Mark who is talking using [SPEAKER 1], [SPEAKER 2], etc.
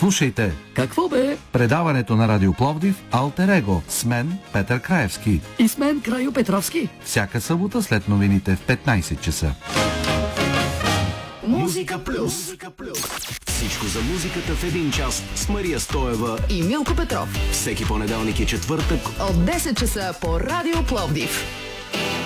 [SPEAKER 1] Слушайте
[SPEAKER 2] Какво бе?
[SPEAKER 1] предаването на Радио Пловдив Алтер Его с мен Петър Краевски.
[SPEAKER 2] И с мен Крайо Петровски.
[SPEAKER 1] Всяка събота след новините в 15 часа.
[SPEAKER 2] Музика плюс.
[SPEAKER 3] Всичко за музиката в един час с Мария Стоева
[SPEAKER 4] и Милко Петров.
[SPEAKER 3] Всеки понеделник и четвъртък
[SPEAKER 4] от 10 часа по Радио Пловдив.